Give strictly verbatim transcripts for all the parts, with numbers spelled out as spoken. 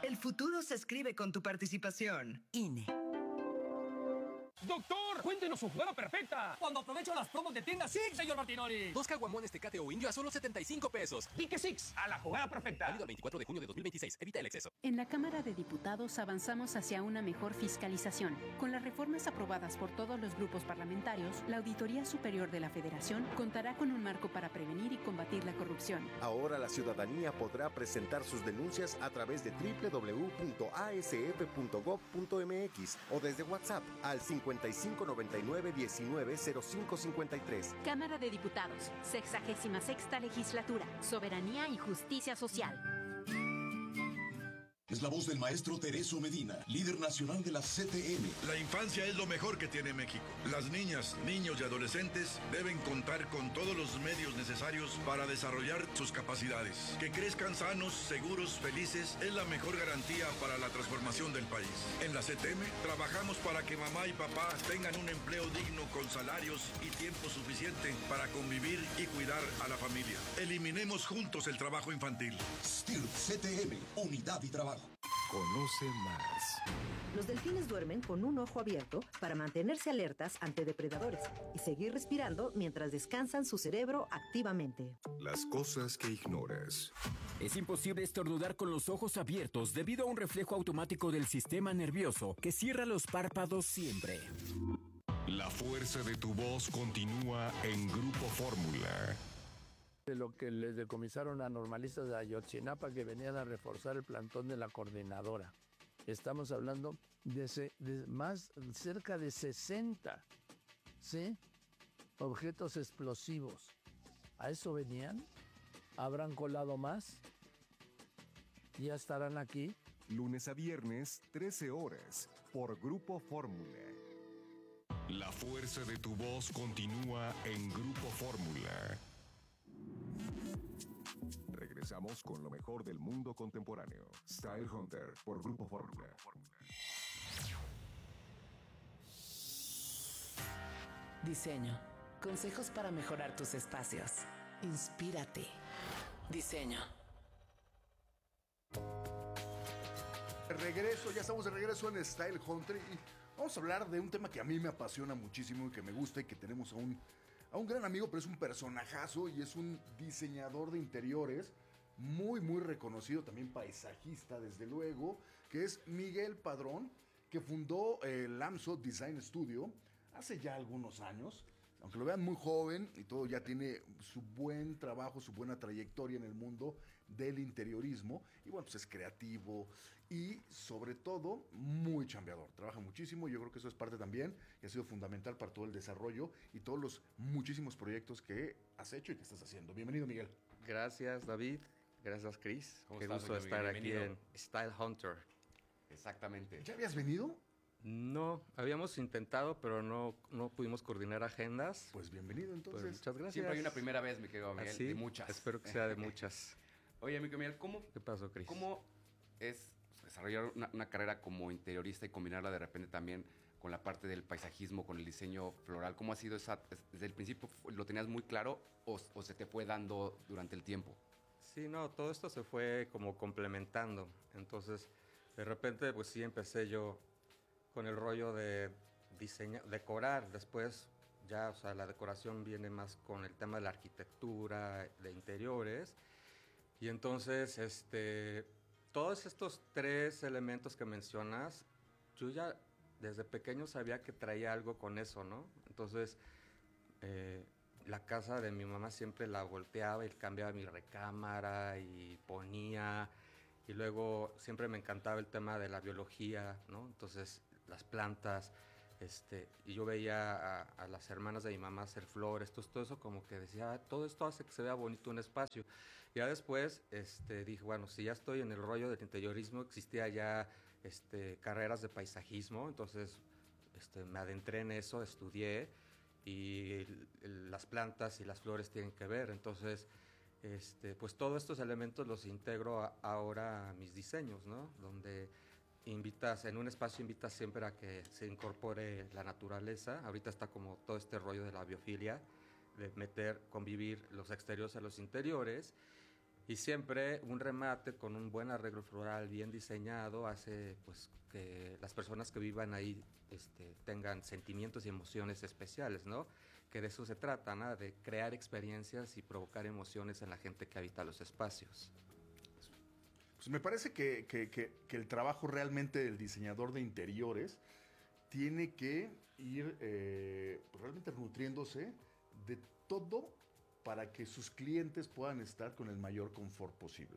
El futuro se escribe con tu participación. I N E. ¡Doctor! ¡Cuéntenos su jugada perfecta! Cuando aprovecho las promos de tienda Six, señor Martinoli. Dos caguamones Tecate o Indio a solo setenta y cinco pesos. Pique Six, a la jugada perfecta. Válido el veinticuatro de junio de dos mil veintiséis. Evita el exceso. En la Cámara de Diputados avanzamos hacia una mejor fiscalización. Con las reformas aprobadas por todos los grupos parlamentarios, la Auditoría Superior de la Federación contará con un marco para prevenir y combatir la corrupción. Ahora la ciudadanía podrá presentar sus denuncias a través de doble u doble u doble u punto a s f punto gob punto m x o desde WhatsApp al cincuenta y cinco noventa y nueve diecinueve cero cinco cincuenta y tres. Cámara de Diputados, sexagésima sexta legislatura, soberanía y justicia social. Es la voz del maestro Tereso Medina, líder nacional de la C T M. La infancia es lo mejor que tiene México. Las niñas, niños y adolescentes deben contar con todos los medios necesarios para desarrollar sus capacidades. Que crezcan sanos, seguros, felices es la mejor garantía para la transformación del país. En la C T M trabajamos para que mamá y papá tengan un empleo digno con salarios y tiempo suficiente para convivir y cuidar a la familia. Eliminemos juntos el trabajo infantil. S T I R C T M, unidad y trabajo. Conoce más. Los delfines duermen con un ojo abierto para mantenerse alertas ante depredadores y seguir respirando mientras descansan su cerebro activamente. Las cosas que ignoras. Es imposible estornudar con los ojos abiertos debido a un reflejo automático del sistema nervioso que cierra los párpados siempre. La fuerza de tu voz continúa en Grupo Fórmula. De lo que les decomisaron a normalistas de Ayotzinapa que venían a reforzar el plantón de la coordinadora. Estamos hablando de, se, de más, cerca de sesenta, ¿sí? Objetos explosivos. ¿A eso venían? ¿Habrán colado más? ¿Ya estarán aquí? Lunes a viernes, trece horas, por Grupo Fórmula. La fuerza de tu voz continúa en Grupo Fórmula. Regresamos con lo mejor del mundo contemporáneo. Style Hunter por Grupo Fórmula. Diseño. Consejos para mejorar tus espacios. Inspírate. Diseño. Regreso, ya estamos de regreso en Style Hunter y vamos a hablar de un tema que a mí me apasiona muchísimo y que me gusta y que tenemos a un A un gran amigo, pero es un personajazo y es un diseñador de interiores muy, muy reconocido, también paisajista, desde luego, que es Miguel Padrón, que fundó el Lamso Design Studio hace ya algunos años. Aunque lo vean muy joven y todo, ya tiene su buen trabajo, su buena trayectoria en el mundo del interiorismo. Y bueno, pues es creativo y sobre todo muy chambeador. Trabaja muchísimo y yo creo que eso es parte también y ha sido fundamental para todo el desarrollo y todos los muchísimos proyectos que has hecho y que estás haciendo. Bienvenido, Miguel. Gracias, David. Gracias, Chris. Qué estás, gusto estar aquí en Style Hunter. Exactamente. ¿Ya habías venido? No, habíamos intentado, pero no, no pudimos coordinar agendas. Pues bienvenido, entonces. Pues muchas gracias. Siempre hay una primera vez, mi querido Miguel, ¿Ah, sí? de muchas. Espero que sea de muchas. Oye, mi querido Miguel, ¿cómo, ¿Qué pasó, Chris? ¿cómo es desarrollar una, una carrera como interiorista y combinarla de repente también con la parte del paisajismo, con el diseño floral? ¿Cómo ha sido esa? ¿Desde el principio lo tenías muy claro o, o se te fue dando durante el tiempo? Sí, no, todo esto se fue como complementando. Entonces, de repente, pues sí, empecé yo con el rollo de diseñar, decorar. Después ya, o sea, la decoración viene más con el tema de la arquitectura, de interiores. Y entonces, este, todos estos tres elementos que mencionas, yo ya desde pequeño sabía que traía algo con eso, ¿no? Entonces, eh, la casa de mi mamá siempre la volteaba y cambiaba mi recámara y ponía. Y luego siempre me encantaba el tema de la biología, ¿no? Entonces, las plantas, este, y yo veía a, a las hermanas de mi mamá hacer flores, todo, todo eso como que decía, ah, todo esto hace que se vea bonito un espacio. Y ya después este, dije, bueno, si ya estoy en el rollo del interiorismo, existía ya este, carreras de paisajismo, entonces este, me adentré en eso, estudié, y el, el, las plantas y las flores tienen que ver, entonces este, pues todos estos elementos los integro a, ahora a mis diseños, ¿no? Donde invitas, en un espacio invitas siempre a que se incorpore la naturaleza. Ahorita está como todo este rollo de la biofilia, de meter, convivir los exteriores a los interiores. Y siempre un remate con un buen arreglo floral bien diseñado hace pues que las personas que vivan ahí este, tengan sentimientos y emociones especiales, ¿no? Que de eso se trata, ¿no? De crear experiencias y provocar emociones en la gente que habita los espacios. Pues me parece que, que, que, que el trabajo realmente del diseñador de interiores tiene que ir eh, realmente nutriéndose de todo para que sus clientes puedan estar con el mayor confort posible.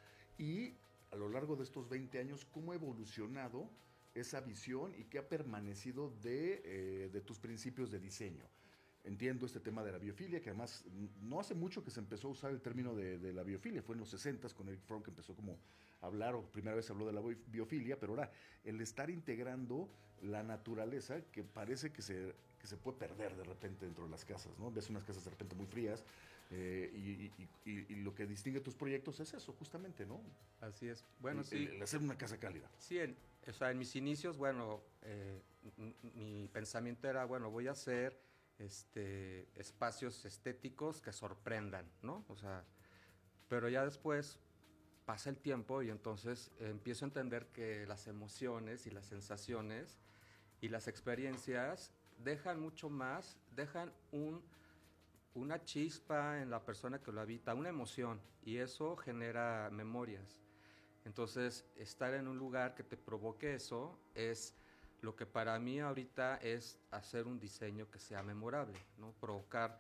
Y a lo largo de estos veinte años, ¿cómo ha evolucionado esa visión y qué ha permanecido de, eh, de tus principios de diseño? Entiendo este tema de la biofilia, que además no hace mucho que se empezó a usar el término de, de la biofilia, fue en los sesentas con Eric Fromm que empezó como a hablar, o primera vez habló de la biofilia, pero ahora el estar integrando la naturaleza que parece que se, que se puede perder de repente dentro de las casas, ¿no? Ves unas casas de repente muy frías eh, y, y, y, y lo que distingue tus proyectos es eso, justamente, ¿no? Así es. Bueno, el, sí. El, el hacer una casa cálida. Sí, en, o sea, en mis inicios, bueno, eh, mi pensamiento era, bueno, voy a hacer este, espacios estéticos que sorprendan, ¿no? O sea, pero ya después pasa el tiempo y entonces eh, empiezo a entender que las emociones y las sensaciones y las experiencias dejan mucho más, dejan un, una chispa en la persona que lo habita, una emoción, y eso genera memorias. Entonces, estar en un lugar que te provoque eso es lo que para mí ahorita es hacer un diseño que sea memorable, ¿no? Provocar,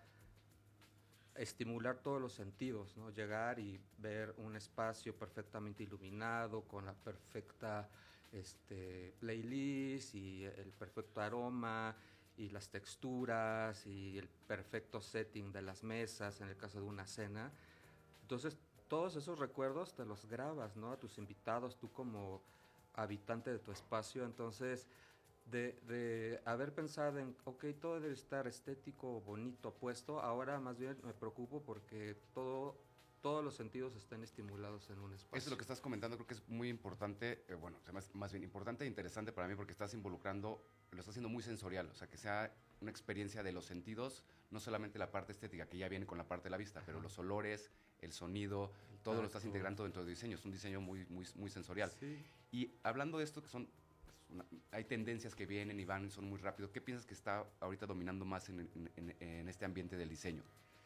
estimular todos los sentidos, ¿no? Llegar y ver un espacio perfectamente iluminado, con la perfecta este, playlist y el perfecto aroma y las texturas y el perfecto setting de las mesas en el caso de una cena. Entonces, todos esos recuerdos te los grabas, ¿no? A tus invitados, tú como habitante de tu espacio. Entonces, de, de haber pensado en, ok, todo debe estar estético, bonito, puesto, ahora más bien me preocupo porque todo, todos los sentidos estén estimulados en un espacio. Eso es lo que estás comentando, creo que es muy importante, eh, bueno, más, más bien importante e interesante para mí porque estás involucrando, lo estás haciendo muy sensorial, o sea, que sea una experiencia de los sentidos, no solamente la parte estética, que ya viene con la parte de la vista, pero los olores, el sonido, el todo lo estás integrando dentro del diseño, es un diseño muy, muy, muy sensorial. Sí. Y hablando de esto, que son, una, hay tendencias que vienen y van, son muy rápido, ¿qué piensas que está ahorita dominando más en, en, en, en este ambiente del diseño?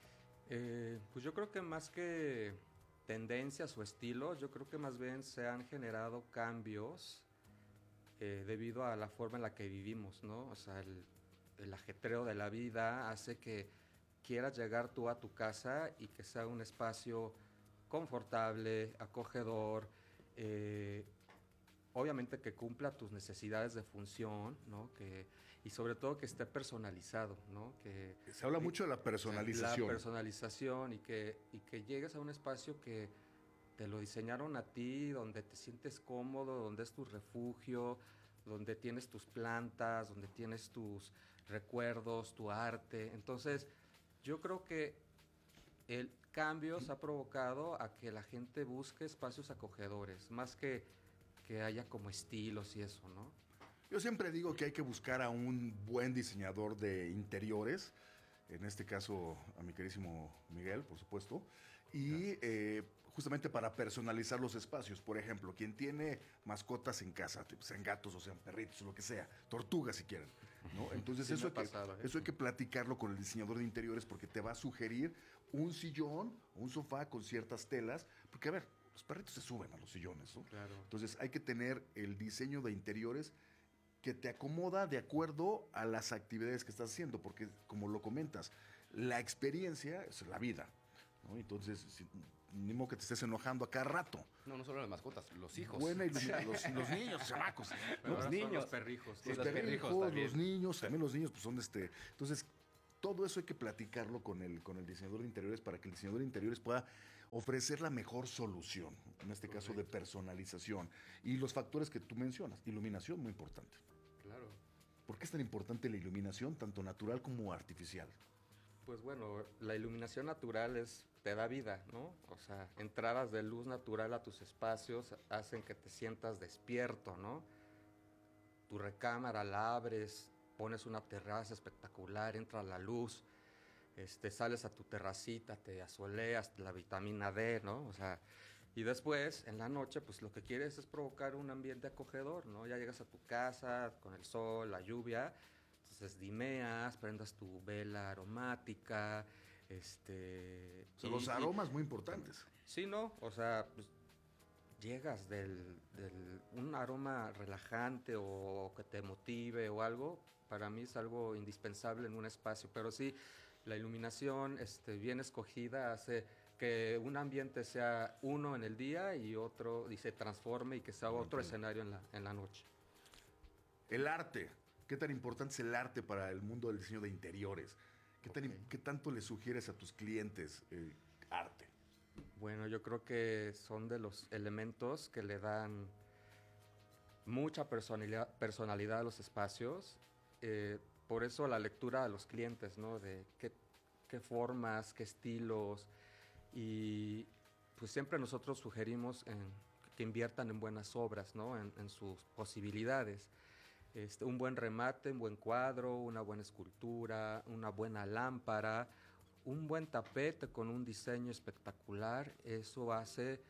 Eh, pues yo creo que más que tendencias o estilos, yo creo que más bien se han generado cambios eh, debido a la forma en la que vivimos, ¿no? O sea, el, el ajetreo de la vida hace que quieras llegar tú a tu casa y que sea un espacio confortable, acogedor, eh, obviamente que cumpla tus necesidades de función, ¿no? Que, y sobre todo que esté personalizado, ¿no? Que, Se habla mucho de la personalización. La personalización y que, y que llegues a un espacio que te lo diseñaron a ti, donde te sientes cómodo, donde es tu refugio, donde tienes tus plantas, donde tienes tus recuerdos, tu arte. Entonces, yo creo que el cambio se ha provocado a que la gente busque espacios acogedores, más que que haya como estilos y eso, ¿no? Yo siempre digo que hay que buscar a un buen diseñador de interiores, en este caso a mi querísimo Miguel, por supuesto, y eh, justamente para personalizar los espacios. Por ejemplo, quien tiene mascotas en casa, sean gatos o sean perritos o lo que sea, tortugas si quieren, ¿no? Entonces sí, eso, hay pasado, que, ¿eh? eso hay que platicarlo con el diseñador de interiores porque te va a sugerir un sillón, un sofá con ciertas telas, porque a ver, los perritos se suben a los sillones, ¿no? Claro. Entonces hay que tener el diseño de interiores que te acomoda de acuerdo a las actividades que estás haciendo, porque como lo comentas, la experiencia es la vida, ¿no? Entonces, si, ni modo que te estés enojando a cada rato. No, no solo las mascotas, los hijos. Buena iluminación, los, los niños, chamacos. ¿No? Los niños. los perrijos. Sí, los, los perrijos, perrijos los niños, también los niños, pues son este. Entonces, todo eso hay que platicarlo con el, con el diseñador de interiores para que el diseñador de interiores pueda ofrecer la mejor solución, en este caso de personalización. Y los factores que tú mencionas, iluminación, muy importante. Claro. ¿Por qué es tan importante la iluminación, tanto natural como artificial? Pues bueno, la iluminación natural es, te da vida, ¿no? O sea, entradas de luz natural a tus espacios hacen que te sientas despierto, ¿no? Tu recámara la abres, pones una terraza espectacular, entra la luz. este, sales a tu terracita, te asoleas, la vitamina D, ¿no? O sea, y después, en la noche, pues lo que quieres es provocar un ambiente acogedor, ¿no? Ya llegas a tu casa con el sol, la lluvia, entonces dimeas, prendas tu vela aromática, este... O sea, y, los y- aromas muy importantes. Sí, ¿no? O sea, pues, llegas del, del un aroma relajante o que te motive o algo, para mí es algo indispensable en un espacio, pero sí, la iluminación este, bien escogida hace que un ambiente sea uno en el día y otro, y se transforme y que sea otro escenario en la, en la noche. El arte. ¿Qué tan importante es el arte para el mundo del diseño de interiores? ¿Qué, tan, Ok. ¿qué tanto le sugieres a tus clientes eh, arte? Bueno, yo creo que son de los elementos que le dan mucha personalidad, personalidad a los espacios. Eh, por eso la lectura a los clientes, ¿no? De qué, qué formas, qué estilos. Y pues siempre nosotros sugerimos en- que inviertan en buenas obras, ¿no? En, en sus posibilidades. Este, un buen remate, un buen cuadro, una buena escultura, una buena lámpara, un buen tapete con un diseño espectacular, eso hace...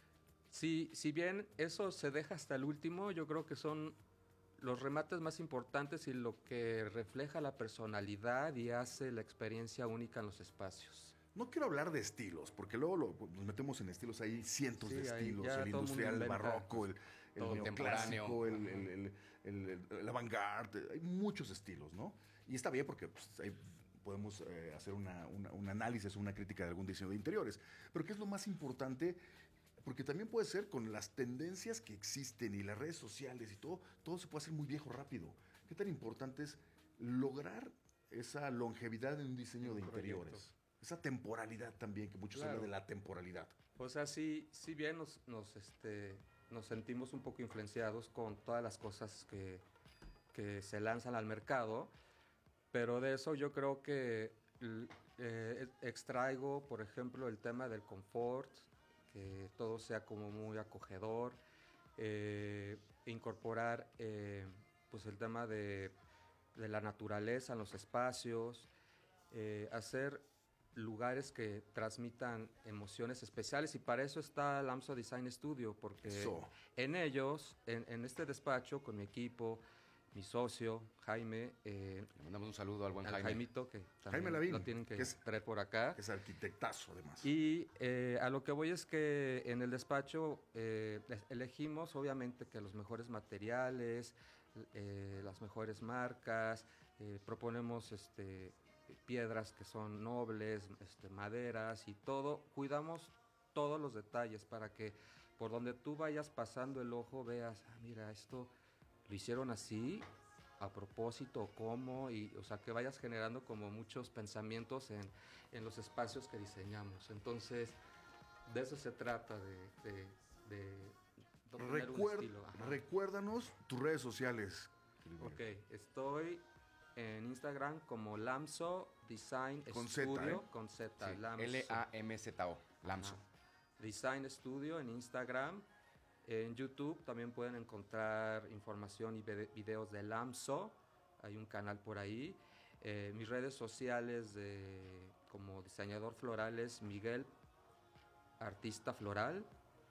Si, si bien eso se deja hasta el último, yo creo que son los remates más importantes y lo que refleja la personalidad y hace la experiencia única en los espacios. No quiero hablar de estilos, porque luego lo- nos metemos en estilos, hay cientos Sí, de ahí estilos, ya el todo el mundo industrial, el inventa barroco, el, el todo neoclásico, el, contemporáneo. el, el, el, el- el avant-garde, hay muchos estilos, ¿no? Y está bien porque pues, ahí podemos eh, hacer una, una- un análisis o una crítica de algún diseño de interiores. Pero ¿qué es lo más importante? Porque también puede ser con las tendencias que existen y las redes sociales y todo, todo se puede hacer muy viejo rápido. ¿Qué tan importante es lograr esa longevidad en un diseño Un de proyecto. interiores? Esa temporalidad también, que muchos Claro. hablan de la temporalidad. O sea, sí, sí bien nos, nos, este, nos sentimos un poco influenciados con todas las cosas que, que se lanzan al mercado, pero de eso yo creo que l- eh, extraigo, por ejemplo, el tema del confort, que todo sea como muy acogedor, eh, incorporar eh, pues el tema de, de la naturaleza en los espacios, eh, hacer lugares que transmitan emociones especiales y para eso está Lamso Design Studio, porque Eso. en ellos, en, en este despacho, con mi equipo, mi socio, Jaime, eh, Le mandamos un saludo al buen al Jaime. Jaimito, que también Jaime Lavín, lo tienen que, que es- traer por acá. Que es arquitectazo, además. Y eh, a lo que voy es que en el despacho eh, es- elegimos obviamente que los mejores materiales, eh, las mejores marcas, eh, proponemos este, piedras que son nobles, este, maderas y todo, cuidamos todos los detalles para que por donde tú vayas pasando el ojo veas, ah, mira, esto lo hicieron así, a propósito, cómo, y, o sea, que vayas generando como muchos pensamientos en, en los espacios que diseñamos. Entonces, de eso se trata, de, de, de tener un Recuer- estilo. Ajá. recuérdanos tus redes sociales. querido Ok, Miguel. estoy en Instagram como Lamso Design Con Z, Studio, ¿eh? con Z, Sí, Lamso. L A M Z O, Lamso. Ajá. Design Studio en Instagram. En YouTube también pueden encontrar información y vide- videos de Lamso. Hay un canal por ahí. Eh, mis redes sociales de, como diseñador floral es Miguel Artista Floral.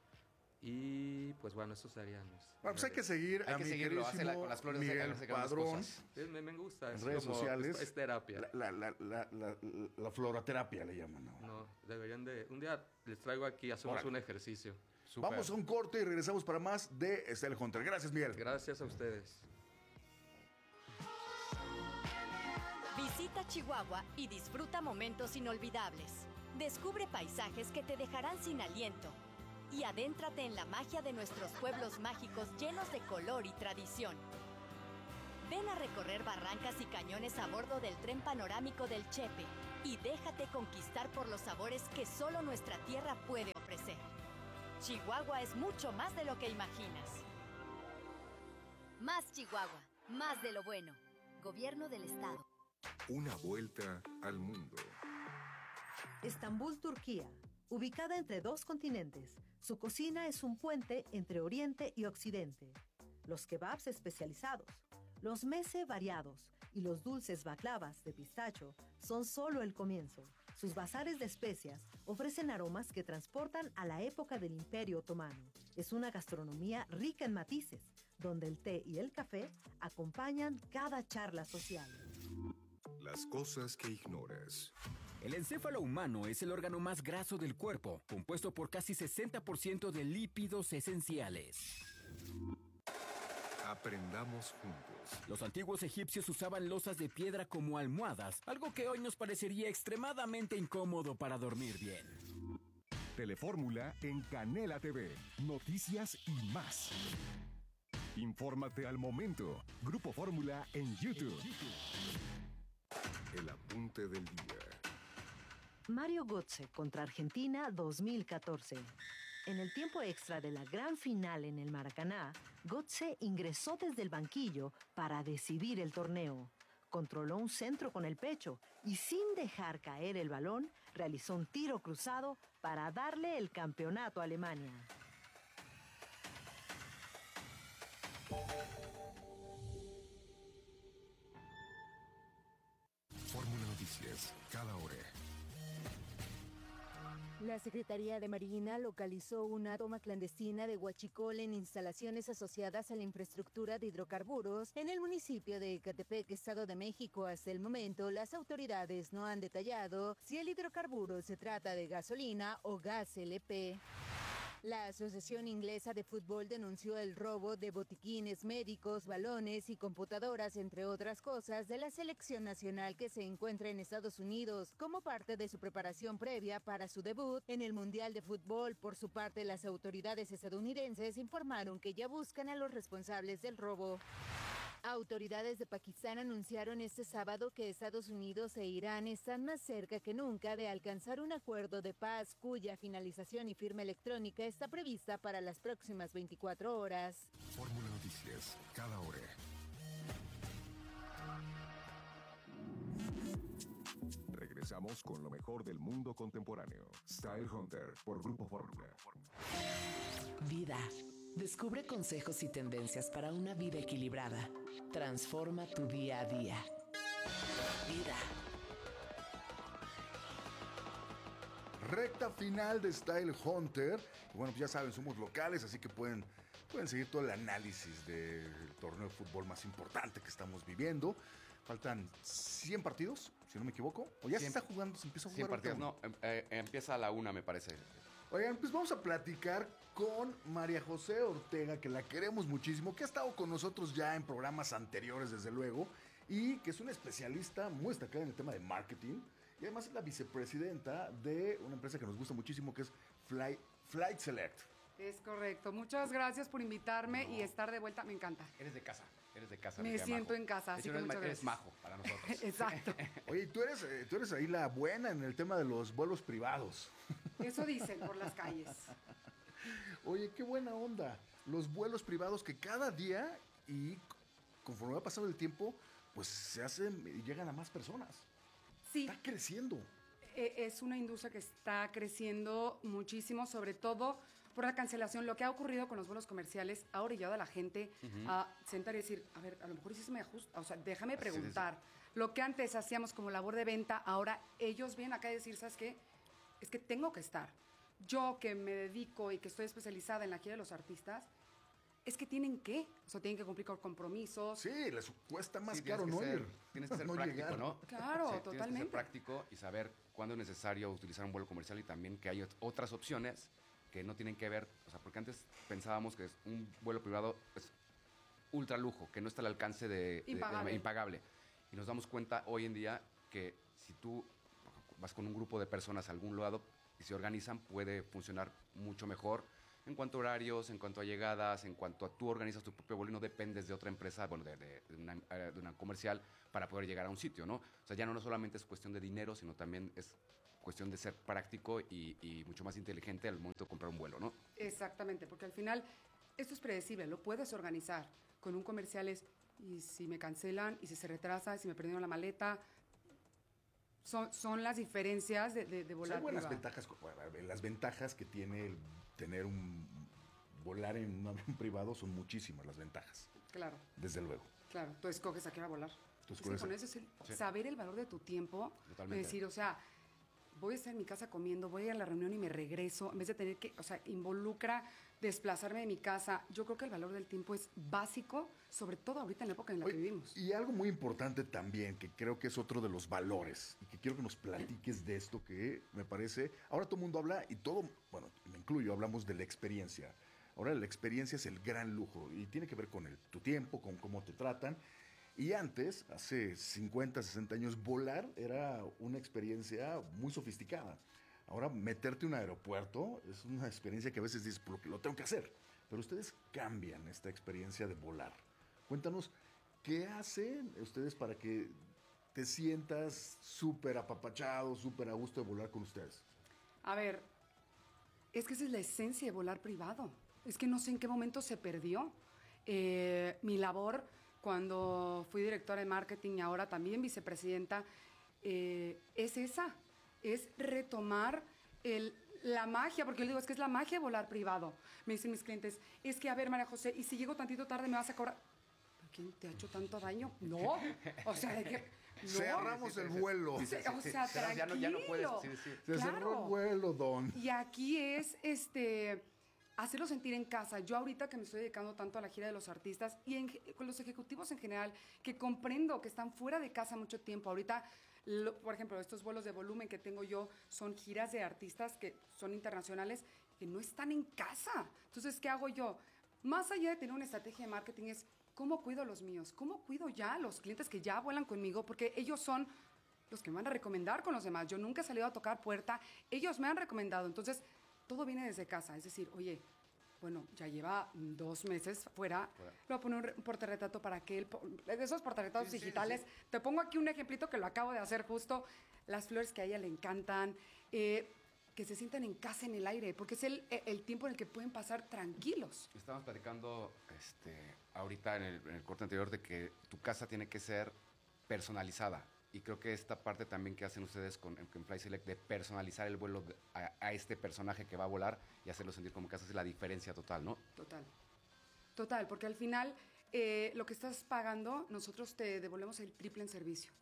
Y pues bueno, eso serían mis Bueno, pues hay que seguir Hay a que mi seguirlo, hace la- queridísimo con las flores Miguel hace grandes Padrón cosas. Sí, me, me gusta. en es redes como- sociales. Es, es terapia. La, la, la, la, la, la floraterapia le llaman ahora. No, deberían de... Un día les traigo aquí, hacemos Órale. un ejercicio. Vamos a un corte y regresamos para más de Style Hunter. Gracias, Miguel. Gracias a ustedes. Visita Chihuahua y disfruta momentos inolvidables. Descubre paisajes que te dejarán sin aliento. Y adéntrate en la magia de nuestros pueblos mágicos llenos de color y tradición. Ven a recorrer barrancas y cañones a bordo del tren panorámico del Chepe y déjate conquistar por los sabores que solo nuestra tierra puede ofrecer. Chihuahua es mucho más de lo que imaginas. Más Chihuahua, más de lo bueno. Gobierno del Estado. Una vuelta al mundo. Estambul, Turquía. Ubicada entre dos continentes, su cocina es un puente entre Oriente y Occidente. Los kebabs especializados, los meze variados, y los dulces baklavas de pistacho son solo el comienzo. Sus bazares de especias ofrecen aromas que transportan a la época del Imperio Otomano. Es una gastronomía rica en matices, donde el té y el café acompañan cada charla social. Las cosas que ignoras. El encéfalo humano es el órgano más graso del cuerpo, compuesto por casi sesenta por ciento de lípidos esenciales. Aprendamos juntos. Los antiguos egipcios usaban losas de piedra como almohadas, algo que hoy nos parecería extremadamente incómodo para dormir bien. Telefórmula en Canela T V. Noticias y más. Infórmate al momento. Grupo Fórmula en YouTube. El apunte del día. Mario Götze contra Argentina dos mil catorce. En el tiempo extra de la gran final en el Maracaná, Götze ingresó desde el banquillo para decidir el torneo. Controló un centro con el pecho y sin dejar caer el balón, realizó un tiro cruzado para darle el campeonato a Alemania. Fórmula Noticias, cada hora. La Secretaría de Marina localizó una toma clandestina de huachicol en instalaciones asociadas a la infraestructura de hidrocarburos en el municipio de Ecatepec, Estado de México. Hasta el momento, las autoridades no han detallado si el hidrocarburo se trata de gasolina o gas L P. La Asociación Inglesa de Fútbol denunció el robo de botiquines médicos, balones y computadoras, entre otras cosas, de la selección nacional que se encuentra en Estados Unidos como parte de su preparación previa para su debut en el Mundial de Fútbol. Por su parte, las autoridades estadounidenses informaron que ya buscan a los responsables del robo. Autoridades de Pakistán anunciaron este sábado que Estados Unidos e Irán están más cerca que nunca de alcanzar un acuerdo de paz cuya finalización y firma electrónica está prevista para las próximas veinticuatro horas. Fórmula Noticias, cada hora. Regresamos con lo mejor del mundo contemporáneo. Style Hunter por Grupo Fórmula. Vida. Descubre consejos y tendencias para una vida equilibrada. Transforma tu día a día. Vida. Recta final de Style Hunter. Bueno, pues ya saben, somos locales, así que pueden, pueden seguir todo el análisis del torneo de fútbol más importante que estamos viviendo. Faltan cien partidos, si no me equivoco. O ya cien, se está jugando, se empieza a jugar. cien partidos, no, eh, empieza a la una, me parece. Oigan, pues vamos a platicar con María José Ortega, que la queremos muchísimo, que ha estado con nosotros ya en programas anteriores, desde luego, y que es una especialista muy destacada en el tema de marketing, y además es la vicepresidenta de una empresa que nos gusta muchísimo, que es Fly, Flight Select. Es correcto. Muchas gracias por invitarme no. y estar de vuelta. Me encanta. Eres de casa. Eres de casa. Me siento en casa, así que eres, muchas eres gracias. majo para nosotros. Exacto. Oye, tú eres, tú eres ahí la buena en el tema de los vuelos privados. Eso dicen por las calles. Oye, qué buena onda. Los vuelos privados que cada día y conforme va pasando el tiempo, pues se hacen y llegan a más personas. Sí. Está creciendo. Es una industria que está creciendo muchísimo, sobre todo por la cancelación. Lo que ha ocurrido con los vuelos comerciales ha orillado a la gente uh-huh. a sentar y decir, a ver, a lo mejor sí se me ajusta, o sea, déjame preguntar. Lo que antes hacíamos como labor de venta, ahora ellos vienen acá a decir, ¿sabes qué? Es que tengo que estar. Yo que me dedico y que estoy especializada en la gira de los artistas, es que tienen que, o sea, tienen que cumplir con compromisos. Sí, les cuesta más sí, caro no ser, ir. Tienes que ser no práctico, llegar. ¿no? Claro, sí, totalmente. Tienes que ser práctico y saber cuándo es necesario utilizar un vuelo comercial y también que hay otras opciones que no tienen que ver, o sea, porque antes pensábamos que un vuelo privado es ultra lujo, que no está al alcance de impagable. De, de, impagable. Y nos damos cuenta hoy en día que si tú vas con un grupo de personas a algún lado y se organizan, puede funcionar mucho mejor en cuanto a horarios, en cuanto a llegadas, en cuanto a tú organizas tu propio vuelo y no dependes de otra empresa, bueno, de, de, de, una, de una comercial para poder llegar a un sitio, ¿no? O sea, ya no, no solamente es cuestión de dinero, sino también es cuestión de ser práctico y, y mucho más inteligente al momento de comprar un vuelo, ¿no? Exactamente, porque al final esto es predecible, lo puedes organizar. Con un comercial es, y si me cancelan, y si se retrasa, y si me perdieron la maleta, son, son las diferencias de, de, de volar. Hay buenas ventajas, las ventajas que tiene el tener un volar en un avión privado son muchísimas las ventajas. Claro. Desde luego. Claro, tú escoges a qué hora volar. Entonces, Es con que ese- con eso es el Sí. saber el valor de tu tiempo. Totalmente. Decir, o sea, voy a estar en mi casa comiendo, voy a ir a la reunión y me regreso, en vez de tener que, o sea, involucra desplazarme de mi casa. Yo creo que el valor del tiempo es básico, sobre todo ahorita en la época en la que vivimos. Y algo muy importante también, que creo que es otro de los valores, y que quiero que nos platiques de esto, que me parece, ahora todo el mundo habla, y todo, bueno, me incluyo, hablamos de la experiencia. Ahora la experiencia es el gran lujo, y tiene que ver con el, tu tiempo, con cómo te tratan. Y antes, hace cincuenta, sesenta años, volar era una experiencia muy sofisticada. Ahora, meterte en un aeropuerto es una experiencia que a veces dices, "Lo- lo tengo que hacer". Pero ustedes cambian esta experiencia de volar. Cuéntanos, ¿qué hacen ustedes para que te sientas súper apapachado, súper a gusto de volar con ustedes? A ver, es que esa es la esencia de volar privado. Es que no sé en qué momento se perdió. Eh, mi labor, cuando fui directora de marketing y ahora también vicepresidenta, eh, es esa, es retomar el, la magia, porque yo digo, es que es la magia de volar privado. Me dicen mis clientes, es que, a ver, María José, y si llego tantito tarde me vas a cobrar. ¿Quién te ha hecho tanto daño? No, o sea, de que... No. Cerramos el vuelo. Sí, o sea, Cerramos, ya no- ya no puedes, tranquilo. sí, sí. Se Claro. cerró el vuelo, don. Y aquí es este hacerlo sentir en casa. Yo ahorita que me estoy dedicando tanto a la gira de los artistas y en, con los ejecutivos en general, que comprendo que están fuera de casa mucho tiempo. Ahorita, lo- por ejemplo, estos vuelos de volumen que tengo yo son giras de artistas que son internacionales que no están en casa. Entonces, ¿qué hago yo? Más allá de tener una estrategia de marketing es cómo cuido a los míos, cómo cuido ya a los clientes que ya vuelan conmigo, porque ellos son los que me van a recomendar con los demás. Yo nunca he salido a tocar puerta, ellos me han recomendado. Entonces, todo viene desde casa. Es decir, oye, bueno, ya lleva dos meses fuera, Fuera. le voy a poner un, re- un portarretrato para que él, po- de esos portarretratos Sí, sí, digitales, sí. te pongo aquí un ejemplito que lo acabo de hacer justo, las flores que a ella le encantan, eh, que se sientan en casa en el aire, porque es el, el tiempo en el que pueden pasar tranquilos. Estábamos platicando este, ahorita en el, en el corte anterior de que tu casa tiene que ser personalizada. Y creo que esta parte también que hacen ustedes con, con Fly Select de personalizar el vuelo de- a, a este personaje que va a volar y hacerlo sentir como casa es la diferencia total, ¿no? Total. Total, porque al final eh, lo que estás pagando, nosotros te devolvemos el triple en servicio.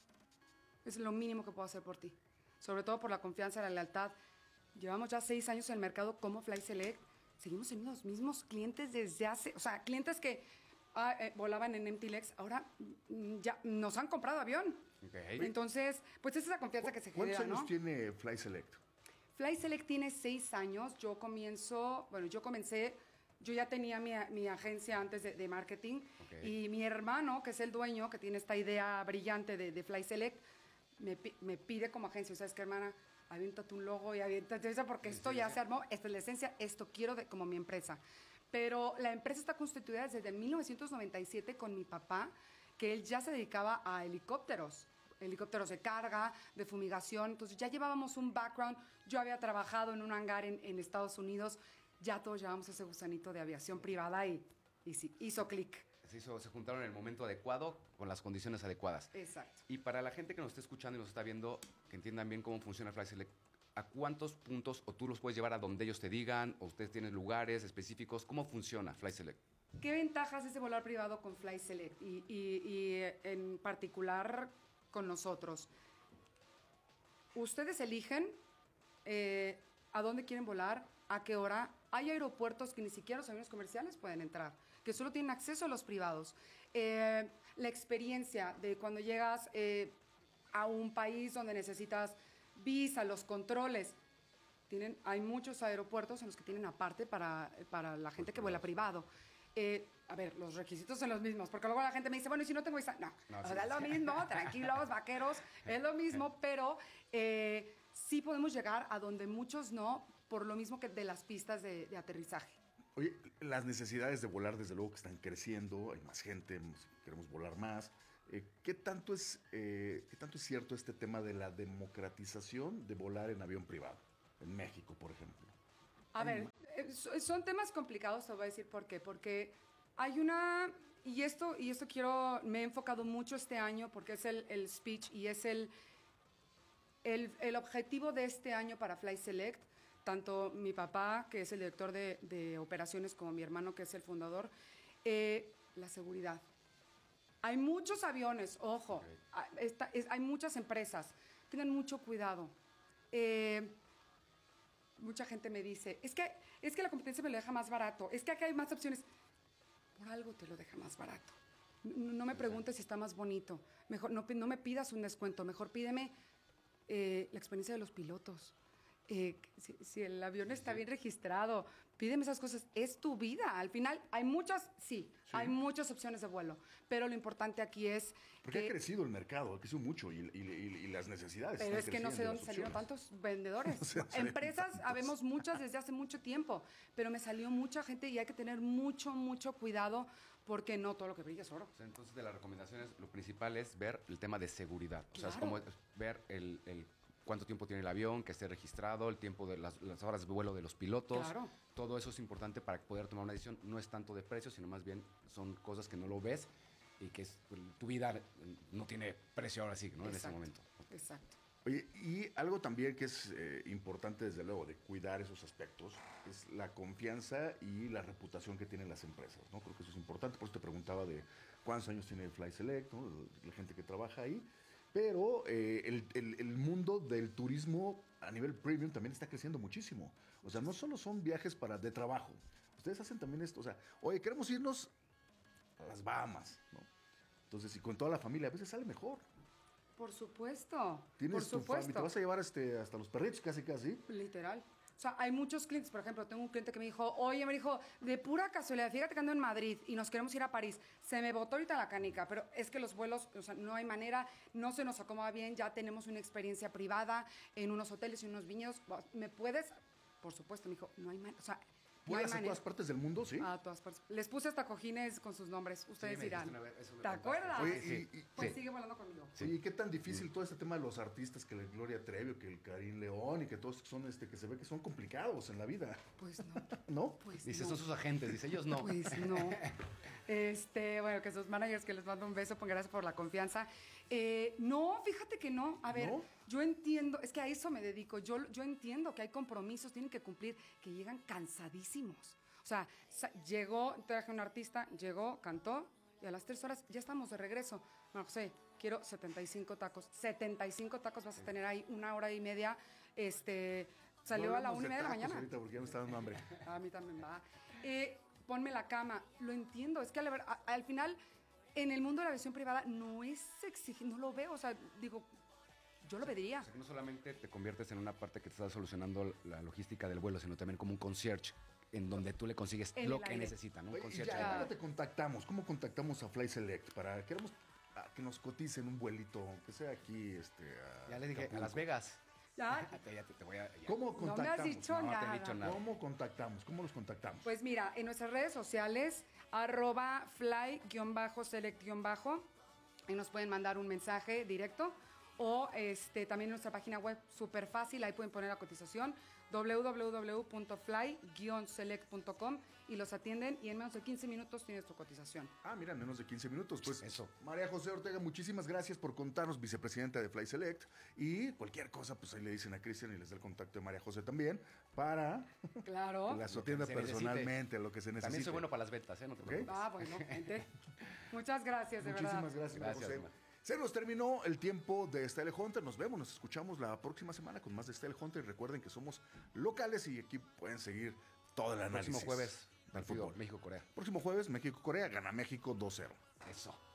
Es lo mínimo que puedo hacer por ti. Sobre todo por la confianza, la lealtad. Llevamos ya seis años en el mercado como Fly Select. Seguimos teniendo los mismos clientes desde hace... O sea, clientes que ah, eh, volaban en M T L X, ahora mm, ya nos han comprado avión. Entonces, pues esa es la confianza que se ¿Cuántos genera, años ¿no? tiene Fly Select? Fly Select tiene seis años. Yo comienzo, bueno, yo comencé, yo ya tenía mi, mi agencia antes de, de marketing Ok. y mi hermano, que es el dueño, que tiene esta idea brillante de, de Fly Select, me, pi- me pide como agencia, ¿sabes qué, hermana? Aviéntate un logo y aviéntate eso porque esto ya se armó, esta es la esencia, esto quiero de, como mi empresa. Pero la empresa está constituida desde mil novecientos noventa y siete con mi papá, que él ya se dedicaba a helicópteros. Helicópteros de carga, de fumigación. Entonces ya llevábamos un background. Yo había trabajado en un hangar en, en Estados Unidos. Ya todos llevamos ese gusanito de aviación privada y, y sí, hizo clic. Se, hizo, se juntaron en el momento adecuado con las condiciones adecuadas. Exacto. Y para la gente que nos está escuchando y nos está viendo, que entiendan bien cómo funciona Fly Select, ¿a cuántos puntos o tú los puedes llevar a donde ellos te digan? ¿O ustedes tienen lugares específicos? ¿Cómo funciona Fly Select? ¿Qué ventajas es de volar privado con Fly Select? Y, y- y, eh, en particular con nosotros. Ustedes eligen eh, a dónde quieren volar, a qué hora. Hay aeropuertos que ni siquiera los aviones comerciales pueden entrar, que solo tienen acceso a los privados. Eh, la experiencia de cuando llegas eh, a un país donde necesitas visa, los controles. Tienen, hay muchos aeropuertos en los que tienen aparte para, para la gente que vuela privado. Eh, a ver, los requisitos son los mismos, porque luego la gente me dice, bueno, ¿y si no tengo visa? No, No, o sí, sea, es sí. lo mismo, tranquilos, vaqueros, es lo mismo, pero eh, sí podemos llegar a donde muchos no, por lo mismo que de las pistas de, de aterrizaje. Oye, las necesidades de volar desde luego que están creciendo, hay más gente, queremos volar más. Eh, ¿qué, tanto es, eh, ¿Qué tanto es cierto este tema de la democratización de volar en avión privado? En México, por ejemplo. A ver, eh, so- son temas complicados, te voy a decir por qué. Porque hay una, y esto, y esto quiero, me he enfocado mucho este año porque es el, el speech y es el, el, el objetivo de este año para Fly Select. Tanto mi papá, que es el director de, de operaciones, como mi hermano, que es el fundador, eh, la seguridad. Hay muchos aviones, ojo, okay. Esta, es, hay muchas empresas, tengan mucho cuidado. Eh, mucha gente me dice, es que, es que la competencia me lo deja más barato, es que acá hay más opciones. Por algo te lo deja más barato. No, no me preguntes si está más bonito, mejor no, no me pidas un descuento, mejor pídeme eh, la experiencia de los pilotos. Eh, si, si el avión está bien registrado, pídeme esas cosas, es tu vida. Al final hay muchas, sí, sí. hay muchas opciones de vuelo, pero lo importante aquí es porque que, ha crecido el mercado, ha crecido mucho y, y, y, y las necesidades. Pero es que no sé dónde salieron tantos vendedores. O sea, empresas, habemos muchas desde hace mucho tiempo, pero me salió mucha gente y hay que tener mucho, mucho cuidado porque no todo lo que brilla es oro. O sea, entonces, de las recomendaciones, lo principal es ver el tema de seguridad. O claro. sea, es como ver el, el cuánto tiempo tiene el avión, que esté registrado, el tiempo de las, las horas de vuelo de los pilotos. Claro. Todo eso es importante para poder tomar una decisión. No es tanto de precio, sino más bien son cosas que no lo ves y que es, tu vida no tiene precio ahora sí, ¿no? En ese momento. Exacto. Oye, y algo también que es eh, importante, desde luego, de cuidar esos aspectos, es la confianza y la reputación que tienen las empresas, ¿no? Creo que eso es importante, por eso te preguntaba de cuántos años tiene Fly Select, ¿no? La gente que trabaja ahí, pero eh, el, el, el mundo del turismo a nivel premium también está creciendo muchísimo. O sea, no solo son viajes para de trabajo, ustedes hacen también esto, o sea, oye, queremos irnos a las Bahamas, ¿no? Entonces, y con toda la familia, a veces sale mejor. Por supuesto, Tienes por tu supuesto. Fami, te vas a llevar este, hasta los perritos, casi, casi. Literal. O sea, hay muchos clientes, por ejemplo, tengo un cliente que me dijo, oye, me dijo, de pura casualidad, fíjate que ando en Madrid y nos queremos ir a París. Se me botó ahorita la canica, pero es que los vuelos, o sea, no hay manera, no se nos acomoda bien, ya tenemos una experiencia privada en unos hoteles y unos viñedos. ¿Me puedes? Por supuesto, me dijo, no hay manera, o sea... ¿Puedes a todas partes del mundo, sí? A todas partes. Les puse hasta cojines con sus nombres, ustedes sí, dirán. Vez, eso, ¿Te acuerdas? Oye, y, y, pues sí. sigue volando conmigo. Sí. ¿Y qué tan difícil sí. todo este tema de los artistas, que la Gloria Trevi, que el Karim León y que todos son, este, que se ve que son complicados en la vida? Pues no. ¿No? Pues dice, no. son sus agentes, dice, ellos no. Pues no. Este, bueno, que sus managers, que les mando un beso, pues gracias por la confianza. Eh, no, fíjate que no. A ver, ¿no? Yo entiendo, es que a eso me dedico. Yo, yo entiendo que hay compromisos, tienen que cumplir, que llegan cansadísimos. O sea, llegó, traje un artista, llegó, cantó, y a las tres horas ya estamos de regreso. No sé, quiero setenta y cinco tacos. setenta y cinco tacos vas a tener ahí, una hora y media. Este, salió no a la una y media de la mañana. Ahorita porque ya me está dando hambre. A mí también va. Eh, ponme la cama. Lo entiendo, es que al, a, al final, en el mundo de la aviación privada, no es exigente, no lo veo, o sea, digo... Yo lo pediría. O sea, que no solamente te conviertes en una parte que te está solucionando la logística del vuelo, sino también como un concierge en donde tú le consigues en lo que necesita, ¿no? Un concierge. Ya, ¿cómo te contactamos? ¿Cómo contactamos a Fly Select? Para queremos que nos coticen un vuelito, que sea aquí, este... A ya le dije, Acapulco. a Las Vegas. ¿Ya? ya te, te voy a, ya. ¿Cómo contactamos? No me has dicho no, nada. No te he dicho nada. ¿Cómo contactamos? ¿Cómo los contactamos? Pues mira, en nuestras redes sociales, arroba fly-select- y nos pueden mandar un mensaje directo. O este, también en nuestra página web, súper fácil, ahí pueden poner la cotización, doble u doble u doble u punto fly guion select punto com, y los atienden y en menos de quince minutos tienes tu cotización. Ah, mira, menos de quince minutos. Pues eso. María José Ortega, muchísimas gracias por contarnos, vicepresidenta de Fly Select. Y cualquier cosa, pues ahí le dicen a Cristian y les da el contacto de María José también para claro. que las atienda personalmente, lo que se necesite. También soy bueno para las ventas, ¿eh? No te preocupes. Ah, bueno, gente. Muchas gracias, de Muchísimas verdad. gracias, María Gracias, José. Se nos terminó el tiempo de Style Hunter. Nos vemos, nos escuchamos la próxima semana con más de Style Hunter. Recuerden que somos locales y aquí pueden seguir todo el análisis. Próximo jueves, del fútbol. México-Corea. Próximo jueves, México-Corea. Gana México dos cero. Eso.